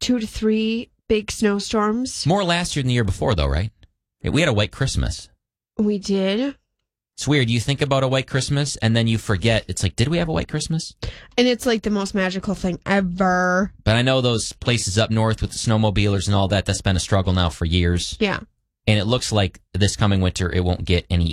2 to 3 big snowstorms. More last year than the year before, though, right? We had a white Christmas. We did. It's weird. You think about a white Christmas, and then you forget. It's like, did we have a white Christmas? And it's like the most magical thing ever. But I know those places up north with the snowmobilers and all that, that's been a struggle now for years. Yeah. And it looks like this coming winter, it won't get any